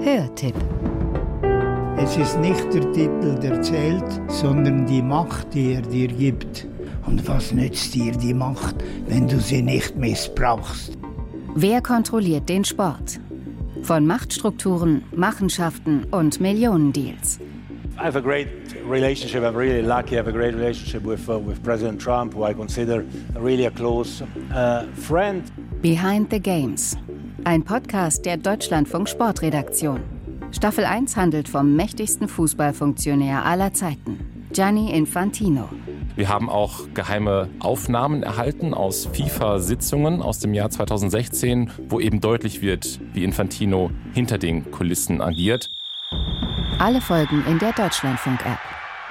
Hörtipp. Es ist nicht der Titel, der zählt, sondern die Macht, die er dir gibt. Und was nützt dir die Macht, wenn du sie nicht missbrauchst? Wer kontrolliert den Sport? Von Machtstrukturen, Machenschaften und Millionendeals. I have a great relationship. I'm really lucky. I have a great relationship with President Trump, who I consider really a close friend. Behind the Games. Ein Podcast der Deutschlandfunk Sportredaktion. Staffel 1 handelt vom mächtigsten Fußballfunktionär aller Zeiten, Gianni Infantino. Wir haben auch geheime Aufnahmen erhalten aus FIFA-Sitzungen aus dem Jahr 2016, wo eben deutlich wird, wie Infantino hinter den Kulissen agiert. Alle Folgen in der Deutschlandfunk-App.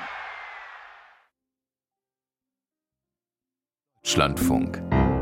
Deutschlandfunk.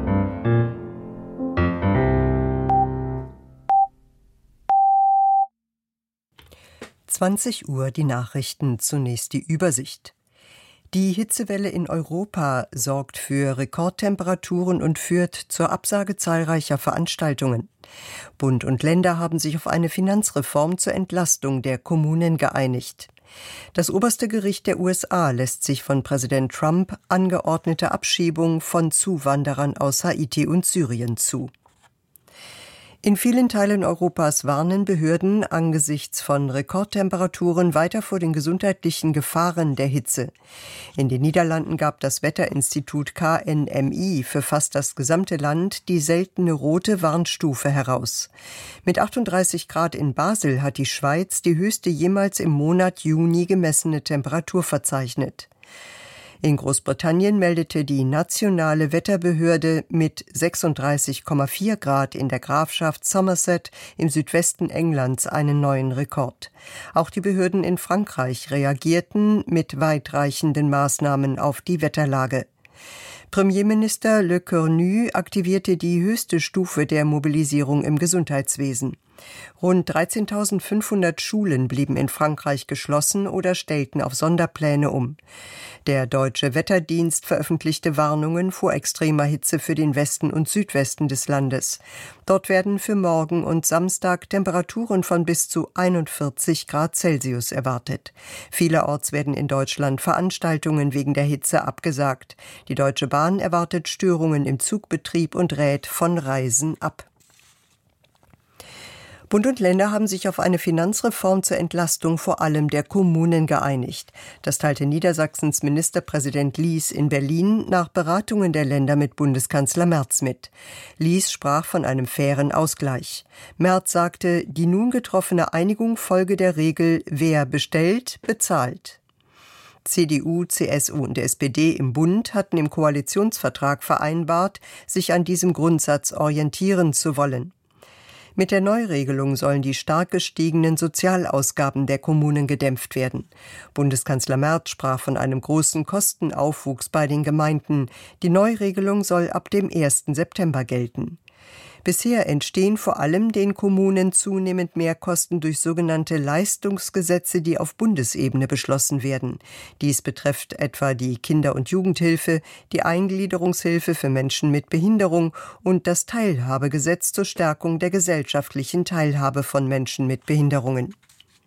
Uhr die Nachrichten, zunächst die Übersicht. Die Hitzewelle in Europa sorgt für Rekordtemperaturen und führt zur Absage zahlreicher Veranstaltungen. Bund und Länder haben sich auf eine Finanzreform zur Entlastung der Kommunen geeinigt. Das oberste Gericht der USA lässt sich von Präsident Trump angeordnete Abschiebung von Zuwanderern aus Haiti und Syrien zu. In vielen Teilen Europas warnen Behörden angesichts von Rekordtemperaturen weiter vor den gesundheitlichen Gefahren der Hitze. In den Niederlanden gab das Wetterinstitut KNMI für fast das gesamte Land die seltene rote Warnstufe heraus. Mit 38 Grad in Basel hat die Schweiz die höchste jemals im Monat Juni gemessene Temperatur verzeichnet. In Großbritannien meldete die nationale Wetterbehörde mit 36,4 Grad in der Grafschaft Somerset im Südwesten Englands einen neuen Rekord. Auch die Behörden in Frankreich reagierten mit weitreichenden Maßnahmen auf die Wetterlage. Premierminister Le Cornu aktivierte die höchste Stufe der Mobilisierung im Gesundheitswesen. Rund 13.500 Schulen blieben in Frankreich geschlossen oder stellten auf Sonderpläne um. Der Deutsche Wetterdienst veröffentlichte Warnungen vor extremer Hitze für den Westen und Südwesten des Landes. Dort werden für morgen und Samstag Temperaturen von bis zu 41 Grad Celsius erwartet. Vielerorts werden in Deutschland Veranstaltungen wegen der Hitze abgesagt. Die Deutsche Bahn erwartet Störungen im Zugbetrieb und rät von Reisen ab. Bund und Länder haben sich auf eine Finanzreform zur Entlastung vor allem der Kommunen geeinigt. Das teilte Niedersachsens Ministerpräsident Lies in Berlin nach Beratungen der Länder mit Bundeskanzler Merz mit. Lies sprach von einem fairen Ausgleich. Merz sagte, die nun getroffene Einigung folge der Regel, wer bestellt, bezahlt. CDU, CSU und SPD im Bund hatten im Koalitionsvertrag vereinbart, sich an diesem Grundsatz orientieren zu wollen. Mit der Neuregelung sollen die stark gestiegenen Sozialausgaben der Kommunen gedämpft werden. Bundeskanzler Merz sprach von einem großen Kostenaufwuchs bei den Gemeinden. Die Neuregelung soll ab dem 1. September gelten. Bisher entstehen vor allem den Kommunen zunehmend Mehrkosten durch sogenannte Leistungsgesetze, die auf Bundesebene beschlossen werden. Dies betrifft etwa die Kinder- und Jugendhilfe, die Eingliederungshilfe für Menschen mit Behinderung und das Teilhabegesetz zur Stärkung der gesellschaftlichen Teilhabe von Menschen mit Behinderungen.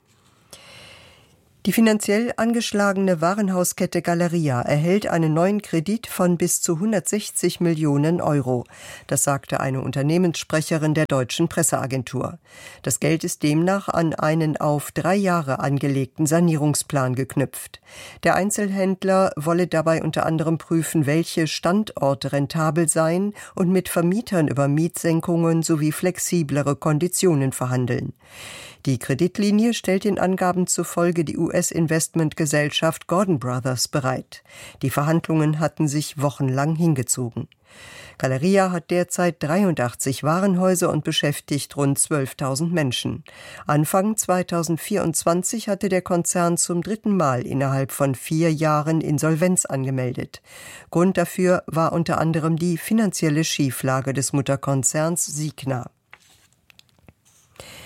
Die finanziell angeschlagene Warenhauskette Galeria erhält einen neuen Kredit von bis zu 160 Millionen Euro. Das sagte eine Unternehmenssprecherin der Deutschen Presseagentur. Das Geld ist demnach an einen auf 3 Jahre angelegten Sanierungsplan geknüpft. Der Einzelhändler wolle dabei unter anderem prüfen, welche Standorte rentabel seien und mit Vermietern über Mietsenkungen sowie flexiblere Konditionen verhandeln. Die Kreditlinie stellt den Angaben zufolge die US-Investmentgesellschaft Gordon Brothers bereit. Die Verhandlungen hatten sich wochenlang hingezogen. Galeria hat derzeit 83 Warenhäuser und beschäftigt rund 12.000 Menschen. Anfang 2024 hatte der Konzern zum 3. Mal innerhalb von 4 Jahren Insolvenz angemeldet. Grund dafür war unter anderem die finanzielle Schieflage des Mutterkonzerns Signa.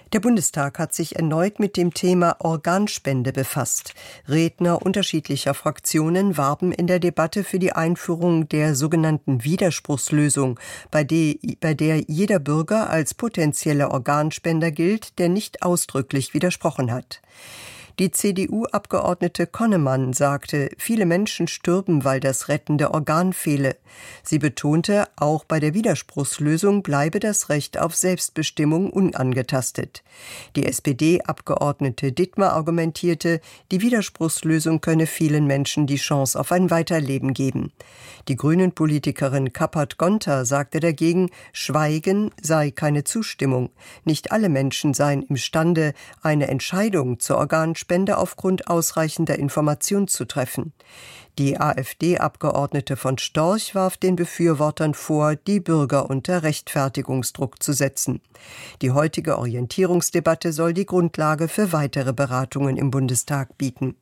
Der Bundestag hat sich erneut mit dem Thema Organspende befasst. Redner unterschiedlicher Fraktionen warben in der Debatte für die Einführung der sogenannten Widerspruchslösung, bei der jeder Bürger als potenzieller Organspender gilt, der nicht ausdrücklich widersprochen hat. Die CDU-Abgeordnete Konnemann sagte, viele Menschen stürben, weil das rettende Organ fehle. Sie betonte, auch bei der Widerspruchslösung bleibe das Recht auf Selbstbestimmung unangetastet. Die SPD-Abgeordnete Dittmar argumentierte, die Widerspruchslösung könne vielen Menschen die Chance auf ein Weiterleben geben. Die Grünen-Politikerin Kappert-Gonter sagte dagegen, Schweigen sei keine Zustimmung. Nicht alle Menschen seien imstande, eine Entscheidung zur Organspende aufgrund ausreichender Information zu treffen. Die AfD-Abgeordnete von Storch warf den Befürwortern vor, die Bürger unter Rechtfertigungsdruck zu setzen. Die heutige Orientierungsdebatte soll die Grundlage für weitere Beratungen im Bundestag bieten.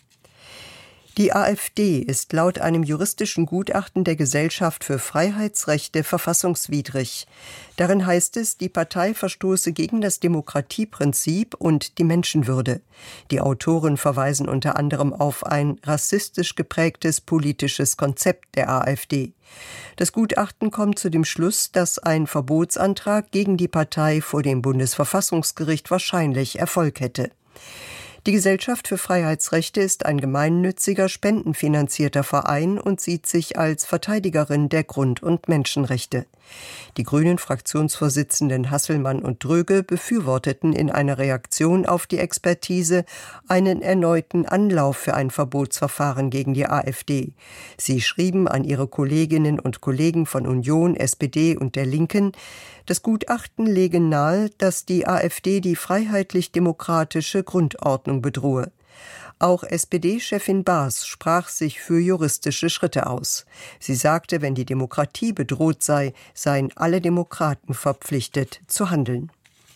Die AfD ist laut einem juristischen Gutachten der Gesellschaft für Freiheitsrechte verfassungswidrig. Darin heißt es, die Partei verstoße gegen das Demokratieprinzip und die Menschenwürde. Die Autoren verweisen unter anderem auf ein rassistisch geprägtes politisches Konzept der AfD. Das Gutachten kommt zu dem Schluss, dass ein Verbotsantrag gegen die Partei vor dem Bundesverfassungsgericht wahrscheinlich Erfolg hätte. Die Gesellschaft für Freiheitsrechte ist ein gemeinnütziger, spendenfinanzierter Verein und sieht sich als Verteidigerin der Grund- und Menschenrechte. Die Grünen-Fraktionsvorsitzenden Hasselmann und Dröge befürworteten in einer Reaktion auf die Expertise einen erneuten Anlauf für ein Verbotsverfahren gegen die AfD. Sie schrieben an ihre Kolleginnen und Kollegen von Union, SPD und der Linken, das Gutachten lege nahe, dass die AfD die freiheitlich-demokratische Grundordnung bedrohe. Auch SPD-Chefin Baas sprach sich für juristische Schritte aus. Sie sagte, wenn die Demokratie bedroht sei, seien alle Demokraten verpflichtet zu handeln.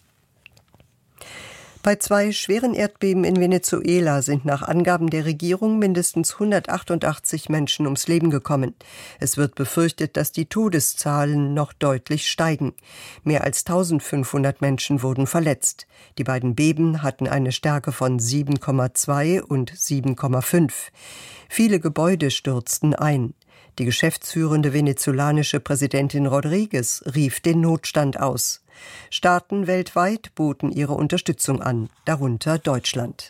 Bei 2 schweren Erdbeben in Venezuela sind nach Angaben der Regierung mindestens 188 Menschen ums Leben gekommen. Es wird befürchtet, dass die Todeszahlen noch deutlich steigen. Mehr als 1500 Menschen wurden verletzt. Die beiden Beben hatten eine Stärke von 7,2 und 7,5. Viele Gebäude stürzten ein. Die geschäftsführende venezolanische Präsidentin Rodriguez rief den Notstand aus. Staaten weltweit boten ihre Unterstützung an, darunter Deutschland.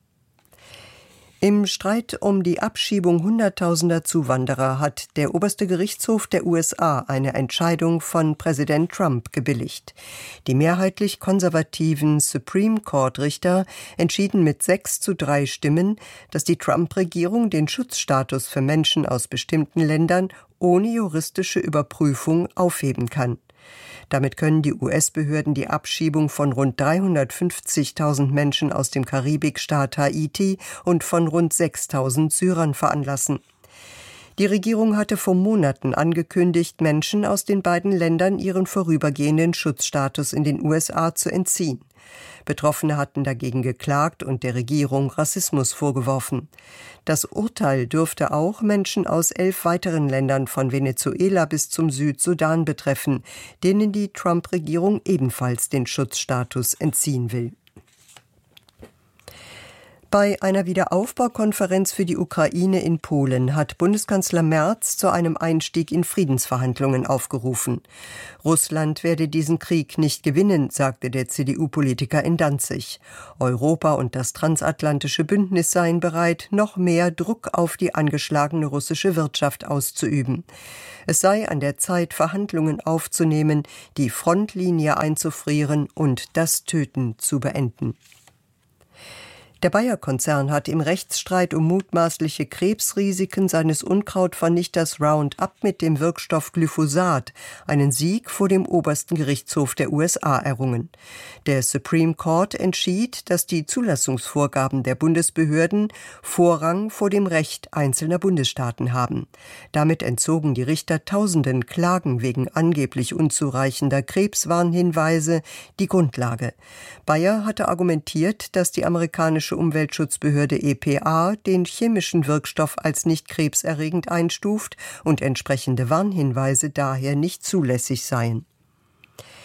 Im Streit um die Abschiebung Hunderttausender Zuwanderer hat der oberste Gerichtshof der USA eine Entscheidung von Präsident Trump gebilligt. Die mehrheitlich konservativen Supreme Court-Richter entschieden mit 6:3 Stimmen, dass die Trump-Regierung den Schutzstatus für Menschen aus bestimmten Ländern ohne juristische Überprüfung aufheben kann. Damit können die US-Behörden die Abschiebung von rund 350.000 Menschen aus dem Karibikstaat Haiti und von rund 6.000 Syrern veranlassen. Die Regierung hatte vor Monaten angekündigt, Menschen aus den beiden Ländern ihren vorübergehenden Schutzstatus in den USA zu entziehen. Betroffene hatten dagegen geklagt und der Regierung Rassismus vorgeworfen. Das Urteil dürfte auch Menschen aus 11 weiteren Ländern von Venezuela bis zum Südsudan betreffen, denen die Trump-Regierung ebenfalls den Schutzstatus entziehen will. Bei einer Wiederaufbaukonferenz für die Ukraine in Polen hat Bundeskanzler Merz zu einem Einstieg in Friedensverhandlungen aufgerufen. Russland werde diesen Krieg nicht gewinnen, sagte der CDU-Politiker in Danzig. Europa und das transatlantische Bündnis seien bereit, noch mehr Druck auf die angeschlagene russische Wirtschaft auszuüben. Es sei an der Zeit, Verhandlungen aufzunehmen, die Frontlinie einzufrieren und das Töten zu beenden. Der Bayer-Konzern hat im Rechtsstreit um mutmaßliche Krebsrisiken seines Unkrautvernichters Roundup mit dem Wirkstoff Glyphosat einen Sieg vor dem obersten Gerichtshof der USA errungen. Der Supreme Court entschied, dass die Zulassungsvorgaben der Bundesbehörden Vorrang vor dem Recht einzelner Bundesstaaten haben. Damit entzogen die Richter Tausenden Klagen wegen angeblich unzureichender Krebswarnhinweise die Grundlage. Bayer hatte argumentiert, dass die amerikanische Umweltschutzbehörde EPA den chemischen Wirkstoff als nicht krebserregend einstuft und entsprechende Warnhinweise daher nicht zulässig seien.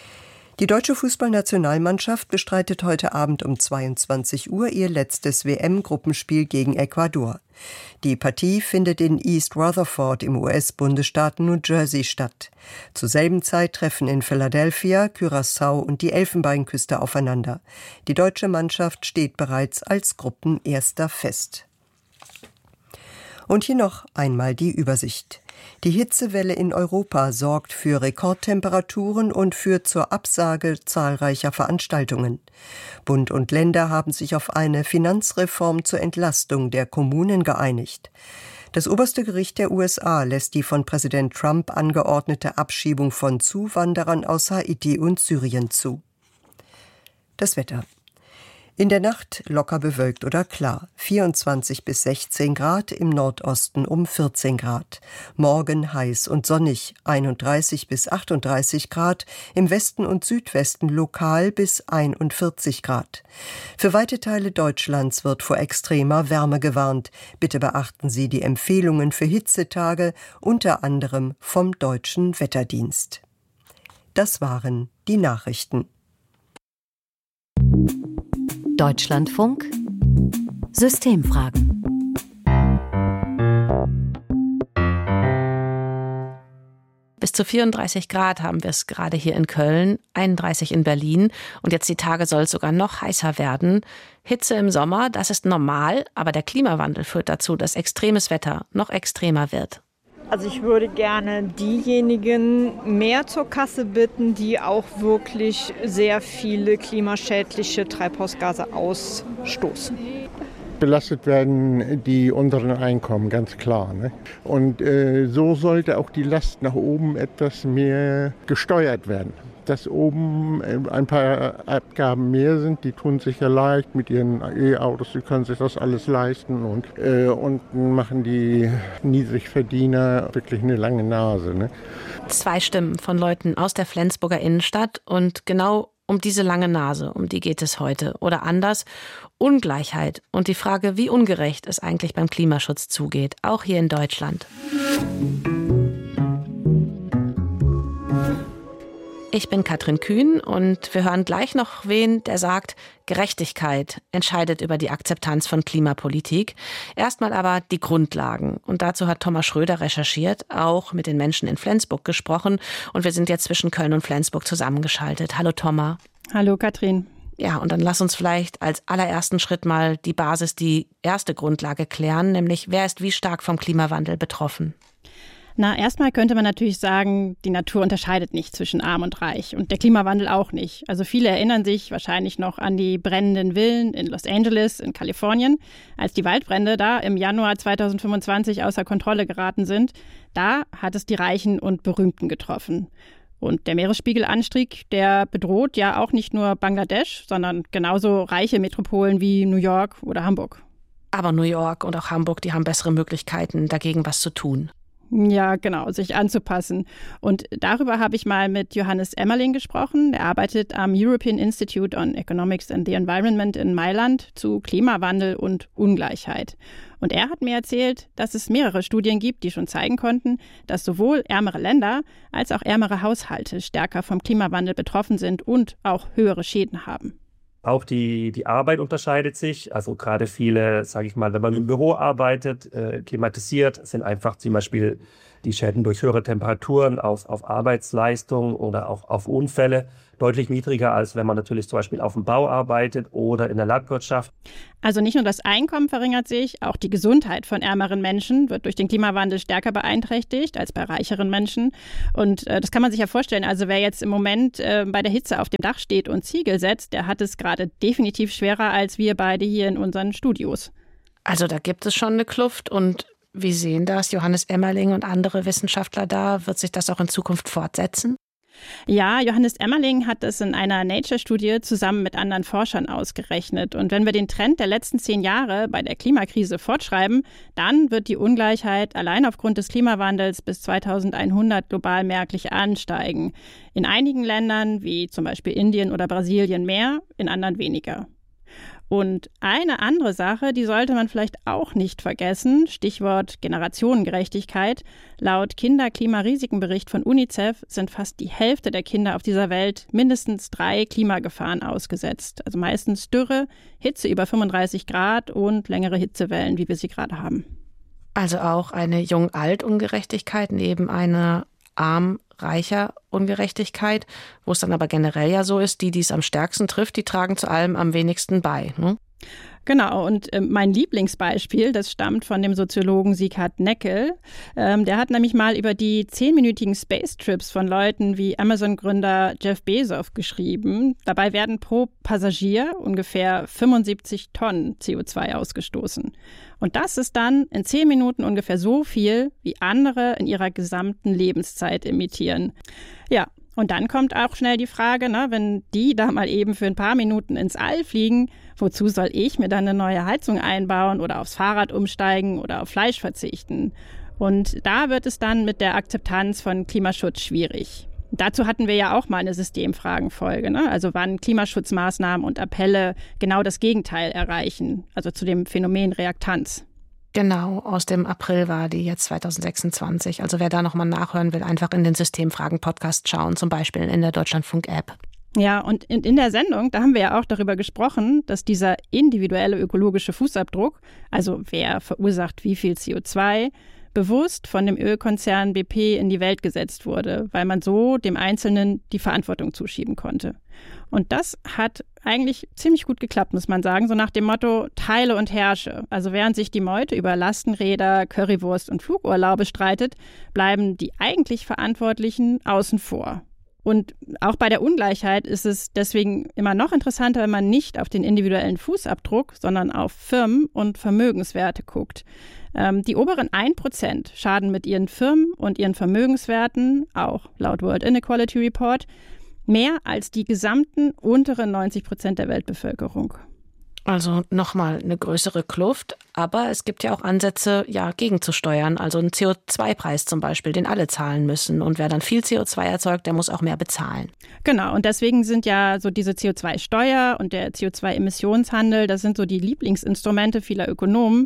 Die deutsche Fußballnationalmannschaft bestreitet heute Abend um 22 Uhr ihr letztes WM-Gruppenspiel gegen Ecuador. Die Partie findet in East Rutherford im US-Bundesstaat New Jersey statt. Zur selben Zeit treffen in Philadelphia Curaçao und die Elfenbeinküste aufeinander. Die deutsche Mannschaft steht bereits als Gruppenerster fest. Und hier noch einmal die Übersicht. Die Hitzewelle in Europa sorgt für Rekordtemperaturen und führt zur Absage zahlreicher Veranstaltungen. Bund und Länder haben sich auf eine Finanzreform zur Entlastung der Kommunen geeinigt. Das oberste Gericht der USA lässt die von Präsident Trump angeordnete Abschiebung von Zuwanderern aus Haiti und Syrien zu. Das Wetter. In der Nacht locker bewölkt oder klar, 24 bis 16 Grad, im Nordosten um 14 Grad. Morgen heiß und sonnig, 31 bis 38 Grad, im Westen und Südwesten lokal bis 41 Grad. Für weite Teile Deutschlands wird vor extremer Wärme gewarnt. Bitte beachten Sie die Empfehlungen für Hitzetage, unter anderem vom Deutschen Wetterdienst. Das waren die Nachrichten. Deutschlandfunk Systemfragen. Bis zu 34 Grad haben wir es gerade hier in Köln, 31 in Berlin und jetzt die Tage soll es sogar noch heißer werden. Hitze im Sommer, das ist normal, aber der Klimawandel führt dazu, dass extremes Wetter noch extremer wird. Also ich würde gerne diejenigen mehr zur Kasse bitten, die auch wirklich sehr viele klimaschädliche Treibhausgase ausstoßen. Belastet werden die unteren Einkommen, ganz klar. Ne? Und so sollte auch die Last nach oben etwas mehr gesteuert werden. Dass oben ein paar Abgaben mehr sind, die tun sich ja leicht mit ihren E-Autos, die können sich das alles leisten und unten machen die Niedrigverdiener wirklich eine lange Nase. Ne? 2 Stimmen von Leuten aus der Flensburger Innenstadt und genau um diese lange Nase, um die geht es heute. Oder anders, Ungleichheit und die Frage, wie ungerecht es eigentlich beim Klimaschutz zugeht, auch hier in Deutschland. Ich bin Katrin Kühn und wir hören gleich noch wen, der sagt, Gerechtigkeit entscheidet über die Akzeptanz von Klimapolitik. Erstmal aber die Grundlagen. Und dazu hat Thomas Schröder recherchiert, auch mit den Menschen in Flensburg gesprochen. Und wir sind jetzt zwischen Köln und Flensburg zusammengeschaltet. Hallo Thomas. Hallo Katrin. Ja, und dann lass uns vielleicht als allerersten Schritt mal die Basis, die erste Grundlage klären, nämlich wer ist wie stark vom Klimawandel betroffen? Na, erstmal könnte man natürlich sagen, die Natur unterscheidet nicht zwischen arm und reich und der Klimawandel auch nicht. Also viele erinnern sich wahrscheinlich noch an die brennenden Villen in Los Angeles in Kalifornien, als die Waldbrände da im Januar 2025 außer Kontrolle geraten sind. Da hat es die Reichen und Berühmten getroffen. Und der Meeresspiegelanstieg, der bedroht ja auch nicht nur Bangladesch, sondern genauso reiche Metropolen wie New York oder Hamburg. Aber New York und auch Hamburg, die haben bessere Möglichkeiten, dagegen was zu tun. Ja, genau, sich anzupassen. Und darüber habe ich mal mit Johannes Emmerling gesprochen. Er arbeitet am European Institute on Economics and the Environment in Mailand zu Klimawandel und Ungleichheit. Und er hat mir erzählt, dass es mehrere Studien gibt, die schon zeigen konnten, dass sowohl ärmere Länder als auch ärmere Haushalte stärker vom Klimawandel betroffen sind und auch höhere Schäden haben. Auch die Arbeit unterscheidet sich. Also gerade viele, sage ich mal, wenn man im Büro arbeitet, klimatisiert, sind einfach zum Beispiel die Schäden durch höhere Temperaturen auf Arbeitsleistung oder auch auf Unfälle deutlich niedriger, als wenn man natürlich zum Beispiel auf dem Bau arbeitet oder in der Landwirtschaft. Also nicht nur das Einkommen verringert sich, auch die Gesundheit von ärmeren Menschen wird durch den Klimawandel stärker beeinträchtigt als bei reicheren Menschen. Und das kann man sich ja vorstellen. Also wer jetzt im Moment bei der Hitze auf dem Dach steht und Ziegel setzt, der hat es gerade definitiv schwerer als wir beide hier in unseren Studios. Also da gibt es schon eine Kluft. Und wie sehen das Johannes Emmerling und andere Wissenschaftler da? Wird sich das auch in Zukunft fortsetzen? Ja, Johannes Emmerling hat es in einer Nature-Studie zusammen mit anderen Forschern ausgerechnet. Und wenn wir den Trend der letzten 10 Jahre bei der Klimakrise fortschreiben, dann wird die Ungleichheit allein aufgrund des Klimawandels bis 2100 global merklich ansteigen. In einigen Ländern, wie zum Beispiel Indien oder Brasilien, mehr, in anderen weniger. Und eine andere Sache, die sollte man vielleicht auch nicht vergessen, Stichwort Generationengerechtigkeit. Laut Kinder-Klimarisikenbericht von UNICEF sind fast die Hälfte der Kinder auf dieser Welt mindestens 3 Klimagefahren ausgesetzt. Also meistens Dürre, Hitze über 35 Grad und längere Hitzewellen, wie wir sie gerade haben. Also auch eine Jung-Alt-Ungerechtigkeit neben einer Arm-Reicher Ungerechtigkeit, wo es dann aber generell ja so ist, die es am stärksten trifft, die tragen zu allem am wenigsten bei. Ne? Genau, und mein Lieblingsbeispiel, das stammt von dem Soziologen Sieghard Neckel. Der hat nämlich mal über die 10-minütigen Space-Trips von Leuten wie Amazon-Gründer Jeff Bezos geschrieben. Dabei werden pro Passagier ungefähr 75 Tonnen CO2 ausgestoßen. Und das ist dann in 10 Minuten ungefähr so viel, wie andere in ihrer gesamten Lebenszeit emittieren. Ja, und dann kommt auch schnell die Frage, wenn die da mal eben für ein paar Minuten ins All fliegen, wozu soll ich mir dann eine neue Heizung einbauen oder aufs Fahrrad umsteigen oder auf Fleisch verzichten? Und da wird es dann mit der Akzeptanz von Klimaschutz schwierig. Dazu hatten wir ja auch mal eine Systemfragenfolge, also wann Klimaschutzmaßnahmen und Appelle genau das Gegenteil erreichen, also zu dem Phänomen Reaktanz. Genau, aus dem April war die jetzt 2026. Also wer da nochmal nachhören will, einfach in den Systemfragen-Podcast schauen, zum Beispiel in der Deutschlandfunk-App. Ja, und in der Sendung, da haben wir ja auch darüber gesprochen, dass dieser individuelle ökologische Fußabdruck, also wer verursacht wie viel CO2, bewusst von dem Ölkonzern BP in die Welt gesetzt wurde, weil man so dem Einzelnen die Verantwortung zuschieben konnte. Und das hat eigentlich ziemlich gut geklappt, muss man sagen, so nach dem Motto Teile und herrsche. Also während sich die Meute über Lastenräder, Currywurst und Flugurlaube streitet, bleiben die eigentlich Verantwortlichen außen vor. Und auch bei der Ungleichheit ist es deswegen immer noch interessanter, wenn man nicht auf den individuellen Fußabdruck, sondern auf Firmen und Vermögenswerte guckt. Die oberen 1% schaden mit ihren Firmen und ihren Vermögenswerten, auch laut World Inequality Report, mehr als die gesamten unteren 90% der Weltbevölkerung. Also nochmal eine größere Kluft, aber es gibt ja auch Ansätze, gegenzusteuern. Also einen CO2-Preis zum Beispiel, den alle zahlen müssen. Und wer dann viel CO2 erzeugt, der muss auch mehr bezahlen. Genau, und deswegen sind ja so diese CO2-Steuer und der CO2-Emissionshandel, das sind so die Lieblingsinstrumente vieler Ökonomen.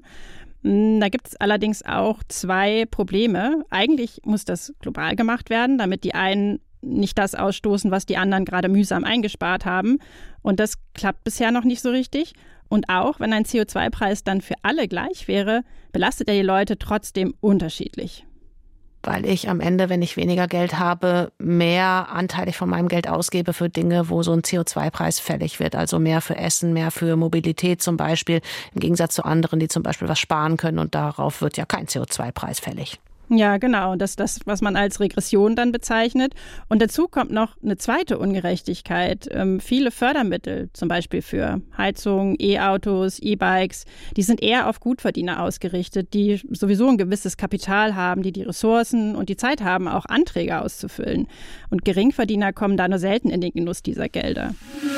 Da gibt es allerdings auch 2 Probleme. Eigentlich muss das global gemacht werden, damit die einen nicht das ausstoßen, was die anderen gerade mühsam eingespart haben. Und das klappt bisher noch nicht so richtig. Und auch wenn ein CO2-Preis dann für alle gleich wäre, belastet er die Leute trotzdem unterschiedlich. Weil ich am Ende, wenn ich weniger Geld habe, mehr anteilig von meinem Geld ausgebe für Dinge, wo so ein CO2-Preis fällig wird. Also mehr für Essen, mehr für Mobilität zum Beispiel. Im Gegensatz zu anderen, die zum Beispiel was sparen können und darauf wird ja kein CO2-Preis fällig. Ja, genau. Das ist das, was man als Regression dann bezeichnet. Und dazu kommt noch eine zweite Ungerechtigkeit. Viele Fördermittel, zum Beispiel für Heizung, E-Autos, E-Bikes, die sind eher auf Gutverdiener ausgerichtet, die sowieso ein gewisses Kapital haben, die Ressourcen und die Zeit haben, auch Anträge auszufüllen. Und Geringverdiener kommen da nur selten in den Genuss dieser Gelder.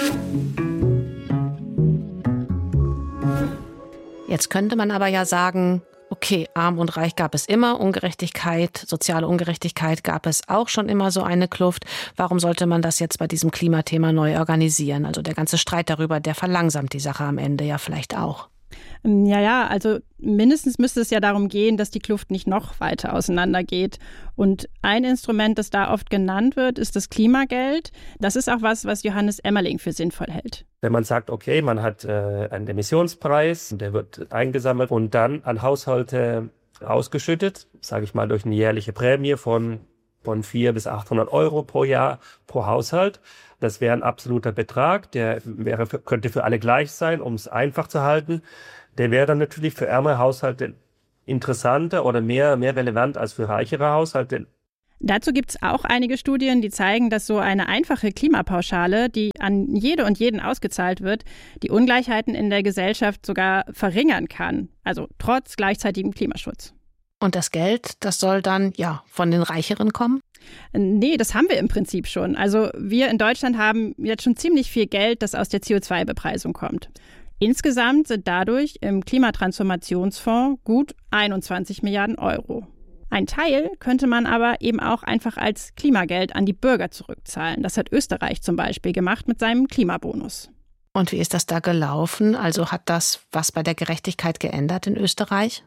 Jetzt könnte man aber ja sagen, okay, arm und reich gab es immer, Ungerechtigkeit, soziale Ungerechtigkeit gab es auch schon immer so eine Kluft. Warum sollte man das jetzt bei diesem Klimathema neu organisieren? Also der ganze Streit darüber, der verlangsamt die Sache am Ende ja vielleicht auch. Ja, also mindestens müsste es ja darum gehen, dass die Kluft nicht noch weiter auseinandergeht. Und ein Instrument, das da oft genannt wird, ist das Klimageld. Das ist auch was Johannes Emmerling für sinnvoll hält. Wenn man sagt, okay, man hat einen Emissionspreis, der wird eingesammelt und dann an Haushalte ausgeschüttet, sage ich mal durch eine jährliche Prämie von 400 bis 800 Euro pro Jahr pro Haushalt. Das wäre ein absoluter Betrag, der könnte für alle gleich sein, um es einfach zu halten. Der wäre dann natürlich für ärmere Haushalte interessanter oder mehr relevant als für reichere Haushalte. Dazu gibt es auch einige Studien, die zeigen, dass so eine einfache Klimapauschale, die an jede und jeden ausgezahlt wird, die Ungleichheiten in der Gesellschaft sogar verringern kann, also trotz gleichzeitigem Klimaschutz. Und das Geld, das soll dann von den Reicheren kommen? Nee, das haben wir im Prinzip schon. Also wir in Deutschland haben jetzt schon ziemlich viel Geld, das aus der CO2-Bepreisung kommt. Insgesamt sind dadurch im Klimatransformationsfonds gut 21 Milliarden Euro. Ein Teil könnte man aber eben auch einfach als Klimageld an die Bürger zurückzahlen. Das hat Österreich zum Beispiel gemacht mit seinem Klimabonus. Und wie ist das da gelaufen? Also hat das was bei der Gerechtigkeit geändert in Österreich?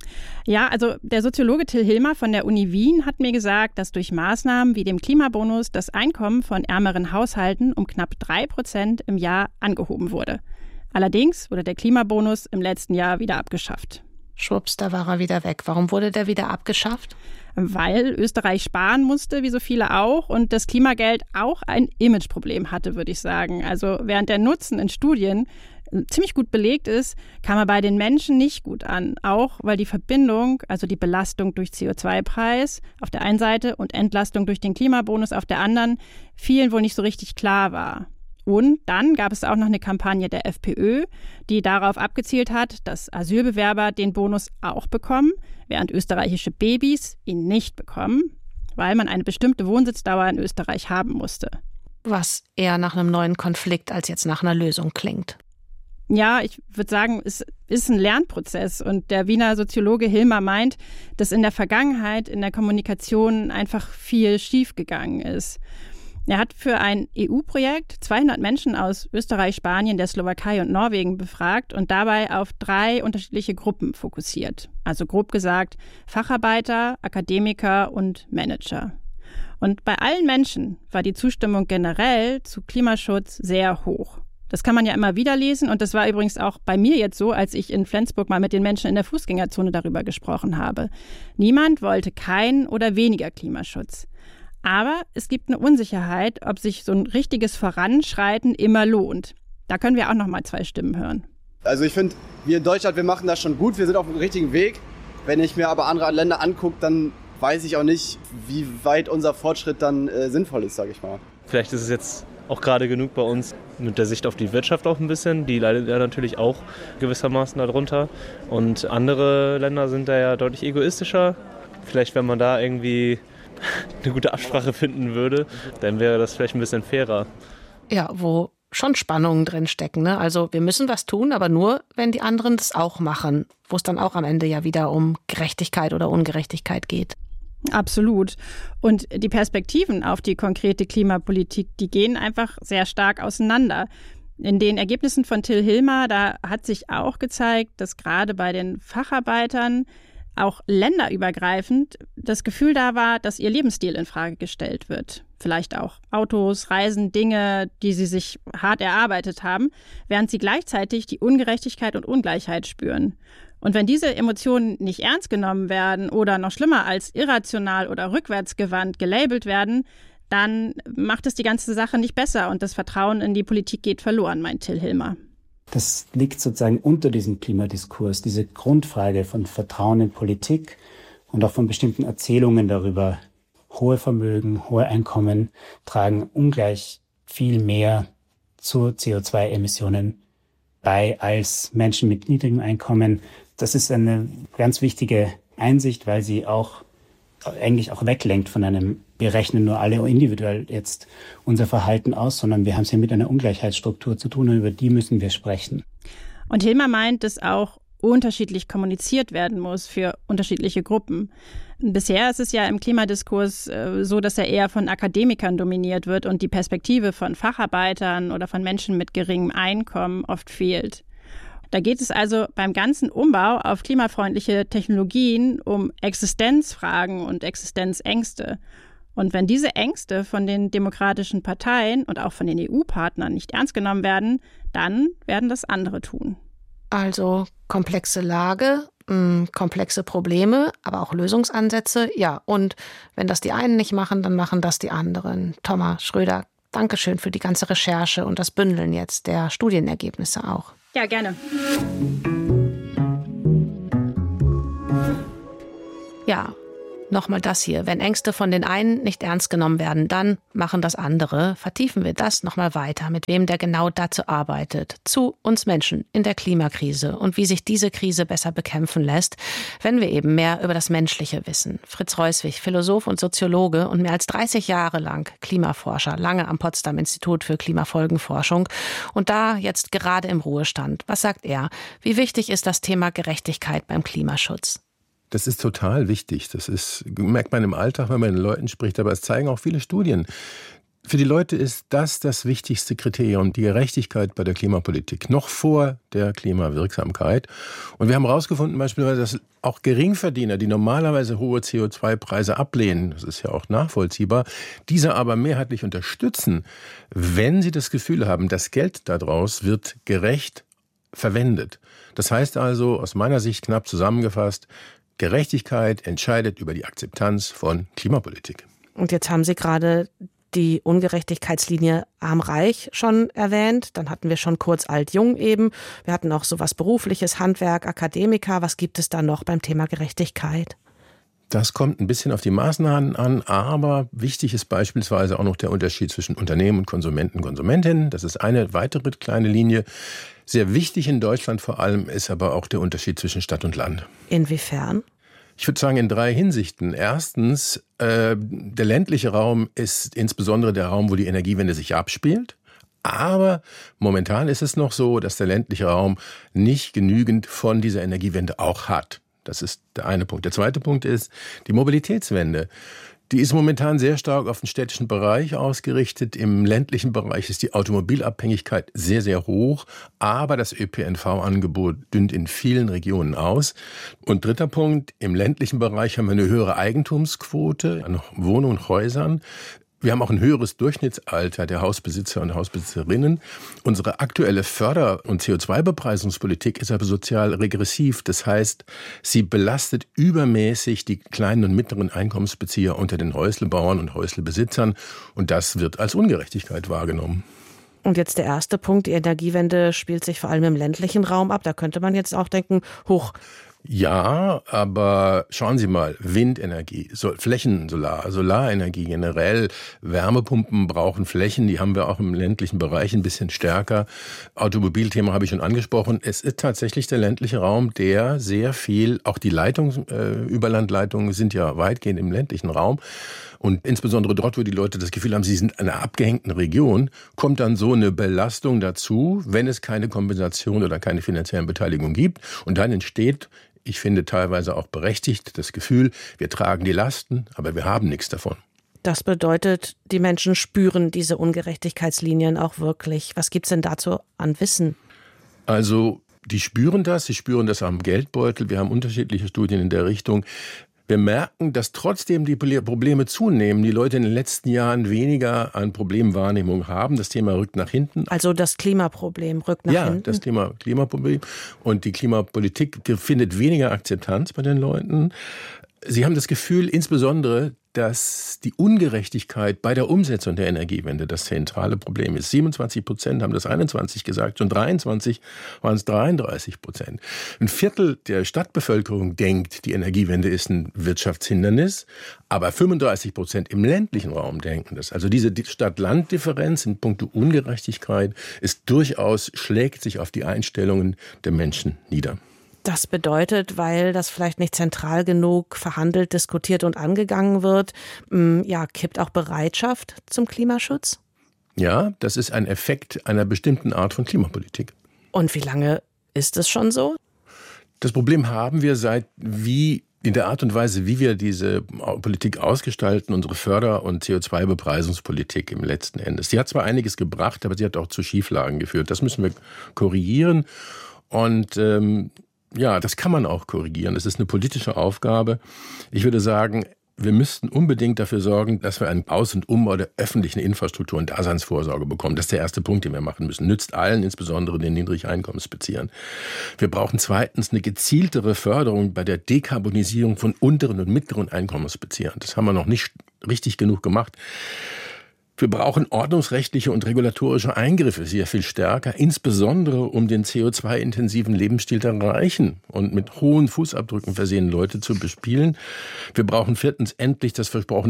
Ja, also der Soziologe Till Hilmer von der Uni Wien hat mir gesagt, dass durch Maßnahmen wie dem Klimabonus das Einkommen von ärmeren Haushalten um knapp 3% im Jahr angehoben wurde. Allerdings wurde der Klimabonus im letzten Jahr wieder abgeschafft. Schwupps, da war er wieder weg. Warum wurde der wieder abgeschafft? Weil Österreich sparen musste, wie so viele auch, und das Klimageld auch ein Imageproblem hatte, würde ich sagen. Also während der Nutzen in Studien ziemlich gut belegt ist, kam er bei den Menschen nicht gut an. Auch weil die Verbindung, also die Belastung durch CO2-Preis auf der einen Seite und Entlastung durch den Klimabonus auf der anderen, vielen wohl nicht so richtig klar war. Und dann gab es auch noch eine Kampagne der FPÖ, die darauf abgezielt hat, dass Asylbewerber den Bonus auch bekommen, während österreichische Babys ihn nicht bekommen, weil man eine bestimmte Wohnsitzdauer in Österreich haben musste. Was eher nach einem neuen Konflikt als jetzt nach einer Lösung klingt. Ja, ich würde sagen, es ist ein Lernprozess. Und der Wiener Soziologe Hilmer meint, dass in der Vergangenheit in der Kommunikation einfach viel schiefgegangen ist. Er hat für ein EU-Projekt 200 Menschen aus Österreich, Spanien, der Slowakei und Norwegen befragt und dabei auf 3 unterschiedliche Gruppen fokussiert. Also grob gesagt Facharbeiter, Akademiker und Manager. Und bei allen Menschen war die Zustimmung generell zu Klimaschutz sehr hoch. Das kann man ja immer wieder lesen und das war übrigens auch bei mir jetzt so, als ich in Flensburg mal mit den Menschen in der Fußgängerzone darüber gesprochen habe. Niemand wollte keinen oder weniger Klimaschutz. Aber es gibt eine Unsicherheit, ob sich so ein richtiges Voranschreiten immer lohnt. Da können wir auch noch mal 2 Stimmen hören. Also ich finde, wir in Deutschland, wir machen das schon gut, wir sind auf dem richtigen Weg. Wenn ich mir aber andere Länder angucke, dann weiß ich auch nicht, wie weit unser Fortschritt dann sinnvoll ist, sage ich mal. Vielleicht ist es jetzt auch gerade genug bei uns mit der Sicht auf die Wirtschaft auch ein bisschen. Die leidet ja natürlich auch gewissermaßen darunter. Und andere Länder sind da ja deutlich egoistischer. Vielleicht, wenn man da irgendwie eine gute Absprache finden würde, dann wäre das vielleicht ein bisschen fairer. Ja, wo schon Spannungen drin stecken, ne? Also wir müssen was tun, aber nur, wenn die anderen das auch machen, wo es dann auch am Ende ja wieder um Gerechtigkeit oder Ungerechtigkeit geht. Absolut. Und die Perspektiven auf die konkrete Klimapolitik, die gehen einfach sehr stark auseinander. In den Ergebnissen von Till Hilmer, da hat sich auch gezeigt, dass gerade bei den Facharbeitern auch länderübergreifend das Gefühl da war, dass ihr Lebensstil in Frage gestellt wird. Vielleicht auch Autos, Reisen, Dinge, die sie sich hart erarbeitet haben, während sie gleichzeitig die Ungerechtigkeit und Ungleichheit spüren. Und wenn diese Emotionen nicht ernst genommen werden oder noch schlimmer als irrational oder rückwärtsgewandt gelabelt werden, dann macht es die ganze Sache nicht besser und das Vertrauen in die Politik geht verloren, meint Till Hilmer. Das liegt sozusagen unter diesem Klimadiskurs, diese Grundfrage von Vertrauen in Politik und auch von bestimmten Erzählungen darüber. Hohe Vermögen, hohe Einkommen tragen ungleich viel mehr zu CO2-Emissionen bei als Menschen mit niedrigem Einkommen. Das ist eine ganz wichtige Einsicht, weil sie auch eigentlich auch weglenkt von einem, wir rechnen nur alle individuell jetzt unser Verhalten aus, sondern wir haben es hier mit einer Ungleichheitsstruktur zu tun und über die müssen wir sprechen. Und Hilmer meint, dass auch unterschiedlich kommuniziert werden muss für unterschiedliche Gruppen. Bisher ist es ja im Klimadiskurs so, dass er eher von Akademikern dominiert wird und die Perspektive von Facharbeitern oder von Menschen mit geringem Einkommen oft fehlt. Da geht es also beim ganzen Umbau auf klimafreundliche Technologien um Existenzfragen und Existenzängste. Und wenn diese Ängste von den demokratischen Parteien und auch von den EU-Partnern nicht ernst genommen werden, dann werden das andere tun. Also komplexe Lage, komplexe Probleme, aber auch Lösungsansätze. Ja, und wenn das die einen nicht machen, dann machen das die anderen. Thomas Schröder, Dankeschön für die ganze Recherche und das Bündeln jetzt der Studienergebnisse auch. Ja, gerne. Ja, nochmal das hier. Wenn Ängste von den einen nicht ernst genommen werden, dann machen das andere. Vertiefen wir das nochmal weiter, mit wem der genau dazu arbeitet. Zu uns Menschen in der Klimakrise und wie sich diese Krise besser bekämpfen lässt, wenn wir eben mehr über das Menschliche wissen. Fritz Reuswig, Philosoph und Soziologe und mehr als 30 Jahre lang Klimaforscher, lange am Potsdam Institut für Klimafolgenforschung und da jetzt gerade im Ruhestand. Was sagt er? Wie wichtig ist das Thema Gerechtigkeit beim Klimaschutz? Das ist total wichtig. Das merkt man im Alltag, wenn man mit den Leuten spricht. Aber es zeigen auch viele Studien. Für die Leute ist das wichtigste Kriterium, die Gerechtigkeit bei der Klimapolitik, noch vor der Klimawirksamkeit. Und wir haben herausgefunden beispielsweise, dass auch Geringverdiener, die normalerweise hohe CO2-Preise ablehnen, das ist ja auch nachvollziehbar, diese aber mehrheitlich unterstützen, wenn sie das Gefühl haben, das Geld daraus wird gerecht verwendet. Das heißt also, aus meiner Sicht knapp zusammengefasst, Gerechtigkeit entscheidet über die Akzeptanz von Klimapolitik. Und jetzt haben Sie gerade die Ungerechtigkeitslinie arm-reich schon erwähnt. Dann hatten wir schon kurz alt-jung eben. Wir hatten auch sowas Berufliches, Handwerk, Akademiker. Was gibt es da noch beim Thema Gerechtigkeit? Das kommt ein bisschen auf die Maßnahmen an, aber wichtig ist beispielsweise auch noch der Unterschied zwischen Unternehmen und Konsumenten und Konsumentinnen. Das ist eine weitere kleine Linie. Sehr wichtig in Deutschland vor allem ist aber auch der Unterschied zwischen Stadt und Land. Inwiefern? Ich würde sagen, in 3 Hinsichten. Erstens, der ländliche Raum ist insbesondere der Raum, wo die Energiewende sich abspielt. Aber momentan ist es noch so, dass der ländliche Raum nicht genügend von dieser Energiewende auch hat. Das ist der eine Punkt. Der zweite Punkt ist die Mobilitätswende. Die ist momentan sehr stark auf den städtischen Bereich ausgerichtet. Im ländlichen Bereich ist die Automobilabhängigkeit sehr, sehr hoch. Aber das ÖPNV-Angebot dünnt in vielen Regionen aus. Und dritter Punkt, im ländlichen Bereich haben wir eine höhere Eigentumsquote an Wohnungen und Häusern. Wir haben auch ein höheres Durchschnittsalter der Hausbesitzer und Hausbesitzerinnen. Unsere aktuelle Förder- und CO2-Bepreisungspolitik ist aber sozial regressiv. Das heißt, sie belastet übermäßig die kleinen und mittleren Einkommensbezieher unter den Häuslebauern und Häuslebesitzern. Und das wird als Ungerechtigkeit wahrgenommen. Und jetzt der erste Punkt, die Energiewende spielt sich vor allem im ländlichen Raum ab. Da könnte man jetzt auch denken, Ja, aber schauen Sie mal, Windenergie, Flächensolar, Solarenergie generell, Wärmepumpen brauchen Flächen, die haben wir auch im ländlichen Bereich ein bisschen stärker. Automobilthema habe ich schon angesprochen. Es ist tatsächlich der ländliche Raum, der sehr viel, auch die Überlandleitungen sind ja weitgehend im ländlichen Raum. Und insbesondere dort, wo die Leute das Gefühl haben, sie sind in einer abgehängten Region, kommt dann so eine Belastung dazu, wenn es keine Kompensation oder keine finanziellen Beteiligung gibt. Und dann entsteht, ich finde teilweise auch berechtigt, das Gefühl, wir tragen die Lasten, aber wir haben nichts davon. Das bedeutet, die Menschen spüren diese Ungerechtigkeitslinien auch wirklich. Was gibt's denn dazu an Wissen? Also, sie spüren das am Geldbeutel. Wir haben unterschiedliche Studien in der Richtung. Wir merken, dass trotzdem die Probleme zunehmen, die Leute in den letzten Jahren weniger an Problemwahrnehmung haben. Das Thema rückt nach hinten. Also das Klimaproblem rückt nach hinten? Ja, das Thema Klimaproblem. Und die Klimapolitik findet weniger Akzeptanz bei den Leuten. Sie haben das Gefühl, insbesondere, dass die Ungerechtigkeit bei der Umsetzung der Energiewende das zentrale Problem ist. 27% haben das 21 gesagt, schon 23 waren es 33%. Ein Viertel der Stadtbevölkerung denkt, die Energiewende ist ein Wirtschaftshindernis, aber 35% im ländlichen Raum denken das. Also diese Stadt-Land-Differenz in puncto Ungerechtigkeit ist durchaus, schlägt sich auf die Einstellungen der Menschen nieder. Das bedeutet, weil das vielleicht nicht zentral genug verhandelt, diskutiert und angegangen wird, kippt auch Bereitschaft zum Klimaschutz? Ja, das ist ein Effekt einer bestimmten Art von Klimapolitik. Und wie lange ist es schon so? Das Problem haben wir in der Art und Weise, wie wir diese Politik ausgestalten, unsere Förder- und CO2-Bepreisungspolitik im letzten Endes. Sie hat zwar einiges gebracht, aber sie hat auch zu Schieflagen geführt. Das müssen wir korrigieren. Und das kann man auch korrigieren. Das ist eine politische Aufgabe. Ich würde sagen, wir müssten unbedingt dafür sorgen, dass wir einen Aus- und Umbau der öffentlichen Infrastruktur und Daseinsvorsorge bekommen. Das ist der erste Punkt, den wir machen müssen. Nützt allen, insbesondere den Niedrigeinkommensbeziehern. Wir brauchen zweitens eine gezieltere Förderung bei der Dekarbonisierung von unteren und mittleren Einkommensbeziehern. Das haben wir noch nicht richtig genug gemacht. Wir brauchen ordnungsrechtliche und regulatorische Eingriffe sehr viel stärker, insbesondere um den CO2-intensiven Lebensstil der reichen und mit hohen Fußabdrücken versehenen Leute zu bespielen. Wir brauchen viertens endlich das versprochene